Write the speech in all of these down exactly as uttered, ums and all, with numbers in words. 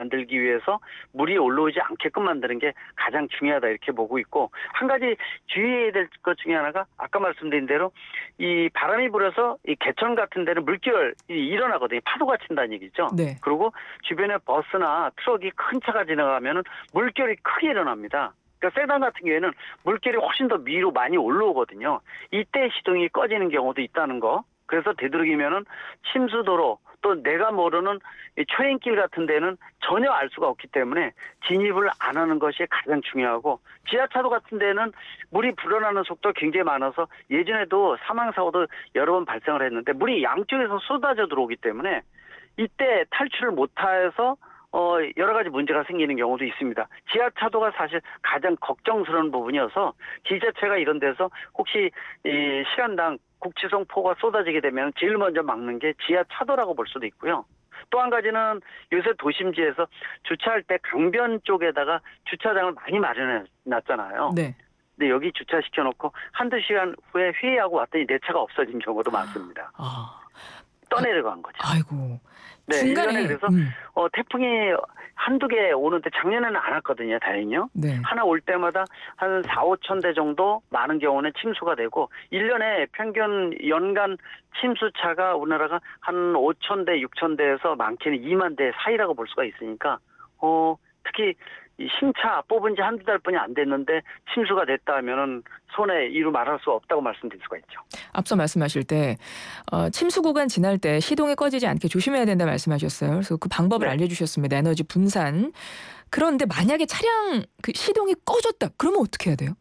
만들기 위해서 물이 올라오지 않게끔 만드는 게 가장 중요하다 이렇게 보고 있고, 한 가지 주의해야 될 것 중에 하나가 아까 말씀드린 대로 이 바람이 불어서 이 개천 같은 데는 물결이 일어나거든요. 파도가 친다는 얘기죠. 네. 그리고 주변에 버스나 트럭이 큰 차가 지나가면은 물결이 크게 일어납니다. 그러니까 세단 같은 경우에는 물결이 훨씬 더 위로 많이 올라오거든요. 이때 시동이 꺼지는 경우도 있다는 거. 그래서 되도록이면은 침수도로 또 내가 모르는 이 초행길 같은 데는 전혀 알 수가 없기 때문에 진입을 안 하는 것이 가장 중요하고, 지하차도 같은 데는 물이 불어나는 속도가 굉장히 많아서 예전에도 사망사고도 여러 번 발생을 했는데 물이 양쪽에서 쏟아져 들어오기 때문에 이때 탈출을 못해서 어, 여러 가지 문제가 생기는 경우도 있습니다. 지하차도가 사실 가장 걱정스러운 부분이어서 지자체가 이런 데서 혹시 이 시간당 국지성 폭우가 쏟아지게 되면 제일 먼저 막는 게 지하차도라고 볼 수도 있고요. 또 한 가지는 요새 도심지에서 주차할 때 강변 쪽에다가 주차장을 많이 마련해 놨잖아요. 네. 근데 여기 주차시켜놓고 한두 시간 후에 회의하고 왔더니 내 차가 없어진 경우도 많습니다. 아, 떠내려간 거죠. 아이고. 네, 중간에 일 년에 그래서 음. 어, 태풍이 한두 개 오는데 작년에는 안 왔거든요. 다행히요. 네. 하나 올 때마다 한 사오천 대 정도 많은 경우는 침수가 되고, 일 년에 평균 연간 침수차가 우리나라가 한 오천 대, 육천 대에서 많게는 이만 대 사이라고 볼 수가 있으니까 어, 특히 이 신차 뽑은 지 한두 달뿐이 안 됐는데 침수가 됐다 하면은 손에 이루 말할 수 없다고 말씀드릴 수가 있죠. 앞서 말씀하실 때 어, 침수 구간 지날 때 시동이 꺼지지 않게 조심해야 된다 말씀하셨어요. 그래서 그 방법을 네. 알려주셨습니다. 에너지 분산. 그런데 만약에 차량 그 시동이 꺼졌다. 그러면 어떻게 해야 돼요?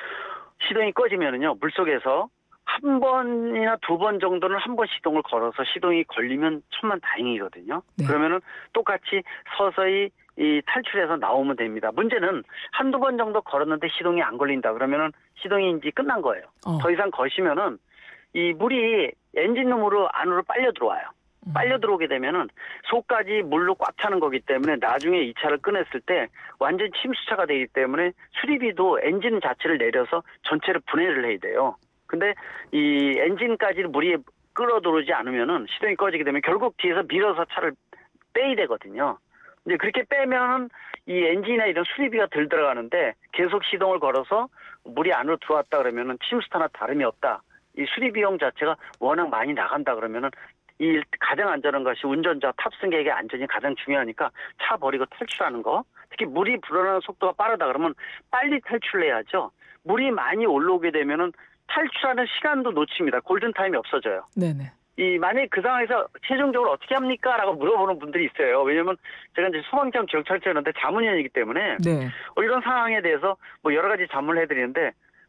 시동이 꺼지면은요, 물속에서 한 번이나 두 번 정도는 한 번 시동을 걸어서 시동이 걸리면 천만 다행이거든요. 네. 그러면은 똑같이 서서히 이 탈출해서 나오면 됩니다. 문제는 한두 번 정도 걸었는데 시동이 안 걸린다 그러면은 시동이 이제 끝난 거예요. 어. 더 이상 거시면은 이 물이 엔진룸으로 안으로 빨려 들어와요. 음. 빨려 들어오게 되면은 속까지 물로 꽉 차는 거기 때문에 나중에 이 차를 꺼냈을 때 완전 침수차가 되기 때문에 수리비도 엔진 자체를 내려서 전체를 분해를 해야 돼요. 근데 이 엔진까지 물이 끌어 들어오지 않으면은 시동이 꺼지게 되면 결국 뒤에서 밀어서 차를 빼야 되거든요. 이제 그렇게 빼면은 이 엔진이나 이런 수리비가 덜 들어가는데, 계속 시동을 걸어서 물이 안으로 들어왔다 그러면은 침수타나 다름이 없다. 이 수리 비용 자체가 워낙 많이 나간다 그러면은 이 가장 안전한 것이 운전자 탑승객의 안전이 가장 중요하니까 차 버리고 탈출하는 거. 특히 물이 불어나는 속도가 빠르다 그러면 빨리 탈출해야죠. 물이 많이 올라오게 되면은 탈출하는 시간도 놓칩니다. 골든타임이 없어져요. 네네. 이 만약 그 상황에서 최종적으로 어떻게 합니까? 라고 물어보는 분들이 있어요. 왜냐면 제가 이제 소방청 경찰서였는데 자문위원이기 때문에 네. 어, 이런 상황에 대해서 뭐 여러 가지 자문을 해드리는데,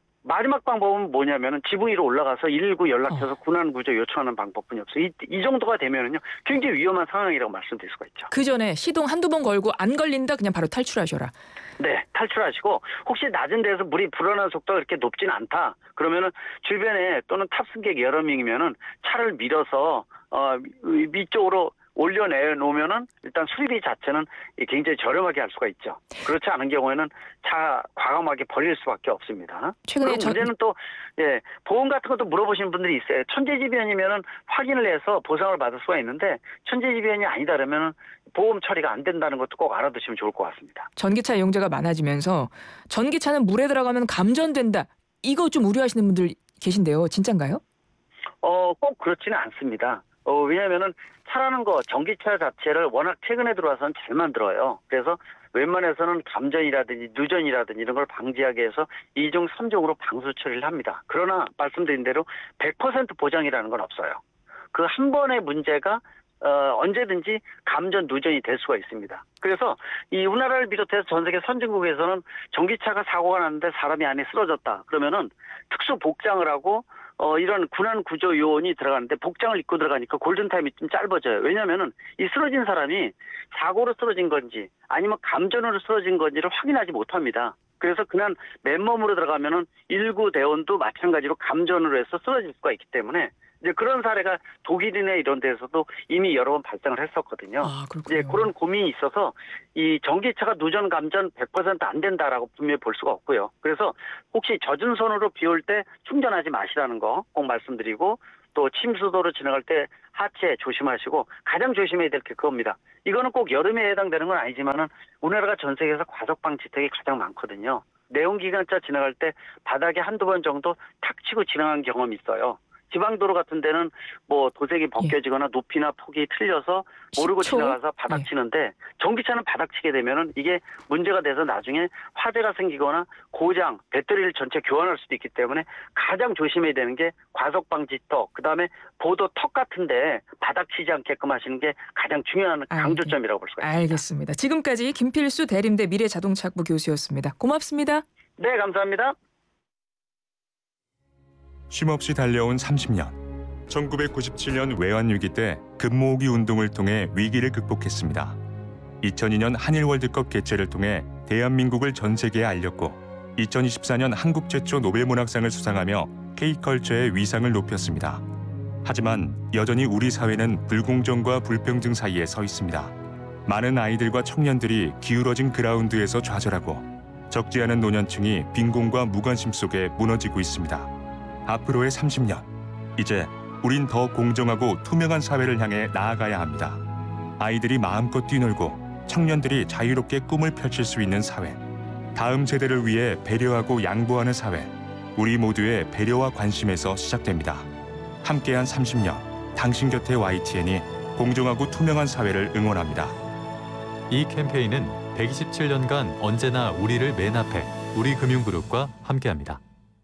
마지막 방법은 뭐냐면은 지붕 위로 올라가서 일일구 연락해서 어. 군안 구조 요청하는 방법뿐이 없어요. 이, 이 정도가 되면은요 굉장히 위험한 상황이라고 말씀드릴 수가 있죠. 그 전에 시동 한두 번 걸고 안 걸린다 그냥 바로 탈출하셔라. 네, 탈출하시고 혹시 낮은 데서 물이 불어나는 속도가 그렇게 높지는 않다 그러면은 주변에 또는 탑승객 여러 명이면은 차를 밀어서 어 위쪽으로 올려내 놓으면은 일단 수리비 자체는 굉장히 저렴하게 할 수가 있죠. 그렇지 않은 경우에는 차 과감하게 버릴 수밖에 없습니다. 최근에 그리고 전- 문제는 또 예, 보험 같은 것도 물어보시는 분들이 있어요. 천재지변이면은 확인을 해서 보상을 받을 수가 있는데, 천재지변이 아니다 그러면은 보험 처리가 안 된다는 것도 꼭 알아두시면 좋을 것 같습니다. 전기차 이용자가 많아지면서 전기차는 물에 들어가면 감전된다. 이거 좀 우려하시는 분들 계신데요. 진짠가요? 어, 꼭 그렇지는 않습니다. 어, 왜냐면은 차라는 거, 전기차 자체를 워낙 최근에 들어와서는 잘 만들어요. 그래서 웬만해서는 감전이라든지 누전이라든지 이런 걸 방지하기 위해서 이중, 삼중으로 방수 처리를 합니다. 그러나 말씀드린 대로 백 퍼센트 보장이라는 건 없어요. 그 한 번의 문제가 어, 언제든지 감전, 누전이 될 수가 있습니다. 그래서 이 우리나라를 비롯해서 전 세계 선진국에서는 전기차가 사고가 났는데 사람이 안에 쓰러졌다 그러면은 특수 복장을 하고 어, 이런 군안 구조 요원이 들어가는데 복장을 입고 들어가니까 골든타임이 좀 짧아져요. 왜냐면은 이 쓰러진 사람이 사고로 쓰러진 건지 아니면 감전으로 쓰러진 건지를 확인하지 못합니다. 그래서 그냥 맨몸으로 들어가면은 일구 대원도 마찬가지로 감전으로 해서 쓰러질 수가 있기 때문에 이제 그런 사례가 독일이나 이런 데서도 이미 여러 번 발생을 했었거든요. 아, 그렇군요. 이제 그런 고민이 있어서 이 전기차가 누전 감전 백 퍼센트 안 된다라고 분명히 볼 수가 없고요. 그래서 혹시 젖은 손으로 비 올 때 충전하지 마시라는 거 꼭 말씀드리고, 또 침수도로 지나갈 때 하체 조심하시고 가장 조심해야 될 게 그겁니다. 이거는 꼭 여름에 해당되는 건 아니지만은 우리나라가 전 세계에서 과속방 지턱이 가장 많거든요. 내연기관차 지나갈 때 바닥에 한두 번 정도 탁 치고 지나간 경험이 있어요. 지방도로 같은 데는 뭐 도색이 벗겨지거나 높이나 폭이 틀려서 모르고 십 초? 지나가서 바닥 예. 치는데 전기차는 바닥 치게 되면은 이게 문제가 돼서 나중에 화재가 생기거나 고장, 배터리를 전체 교환할 수도 있기 때문에 가장 조심해야 되는 게 과속 방지턱, 그다음에 보도 턱 같은데 바닥 치지 않게끔 하시는 게 가장 중요한 강조점이라고 볼 수가 있습니다. 알겠습니다. 지금까지 김필수 대림대 미래자동차학부 교수였습니다. 고맙습니다. 네, 감사합니다. 쉼없이 달려온 삼십 년. 천구백구십칠 년 외환위기 때 금모으기 운동을 통해 위기를 극복했습니다. 이천이 년 한일 월드컵 개최를 통해 대한민국을 전 세계에 알렸고 이천이십사 년 한국 최초 노벨문학상을 수상하며 K컬처의 위상을 높였습니다. 하지만 여전히 우리 사회는 불공정과 불평등 사이에 서 있습니다. 많은 아이들과 청년들이 기울어진 그라운드에서 좌절하고 적지 않은 노년층이 빈곤과 무관심 속에 무너지고 있습니다. 앞으로의 삼십 년, 이제 우린 더 공정하고 투명한 사회를 향해 나아가야 합니다. 아이들이 마음껏 뛰놀고 청년들이 자유롭게 꿈을 펼칠 수 있는 사회, 다음 세대를 위해 배려하고 양보하는 사회, 우리 모두의 배려와 관심에서 시작됩니다. 함께한 삼십 년, 당신 곁에 와이티엔이 공정하고 투명한 사회를 응원합니다. 이 캠페인은 백이십칠 년간 언제나 우리를 맨 앞에 우리금융그룹과 함께합니다.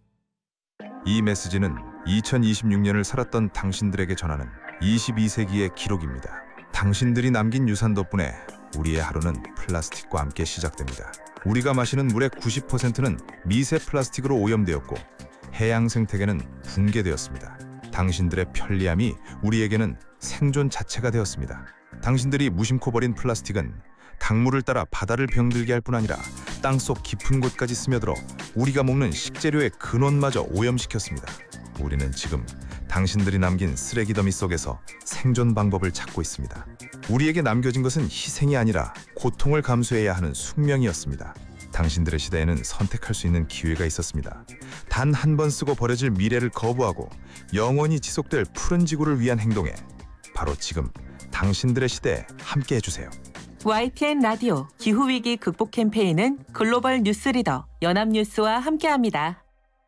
이 메시지는 이천이십육 년을 살았던 당신들에게 전하는 이십이 세기의 기록입니다. 당신들이 남긴 유산 덕분에 우리의 하루는 플라스틱과 함께 시작됩니다. 우리가 마시는 물의 구십 퍼센트는 미세 플라스틱으로 오염되었고 해양 생태계는 붕괴되었습니다. 당신들의 편리함이 우리에게는 생존 자체가 되었습니다. 당신들이 무심코 버린 플라스틱은 강물을 따라 바다를 병들게 할 뿐 아니라 땅속 깊은 곳까지 스며들어 우리가 먹는 식재료의 근원마저 오염시켰습니다. 우리는 지금 당신들이 남긴 쓰레기 더미 속에서 생존 방법을 찾고 있습니다. 우리에게 남겨진 것은 희생이 아니라 고통을 감수해야 하는 숙명이었습니다. 당신들의 시대에는 선택할 수 있는 기회가 있었습니다. 단 한 번 쓰고 버려질 미래를 거부하고 영원히 지속될 푸른 지구를 위한 행동에 바로 지금 당신들의 시대에 함께 해주세요. 와이티엔 라디오 기후위기 극복 캠페인은 글로벌 뉴스리더 연합뉴스와 함께합니다.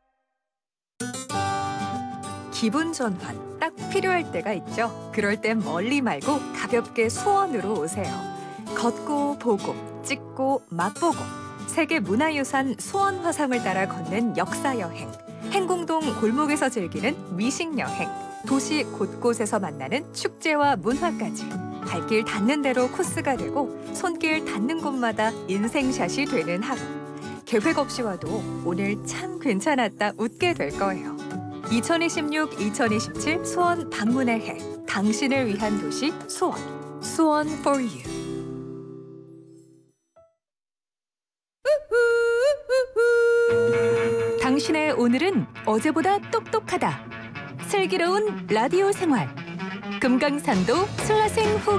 기분 전환 딱 필요할 때가 있죠. 그럴 땐 멀리 말고 가볍게 수원으로 오세요. 걷고 보고 찍고 맛보고 세계 문화유산 수원 화성을 따라 걷는 역사 여행, 행궁동 골목에서 즐기는 미식 여행, 도시 곳곳에서 만나는 축제와 문화까지 발길 닿는 대로 코스가 되고 손길 닿는 곳마다 인생샷이 되는 하루. 계획 없이 와도 오늘 참 괜찮았다 웃게 될 거예요. 이천이십육 이천이십칠 수원 방문의 해. 당신을 위한 도시 수원. 수원 for you. 당신의 오늘은 어제보다 똑똑하다. 슬기로운 라디오 생활. 금강산도 슬라생 후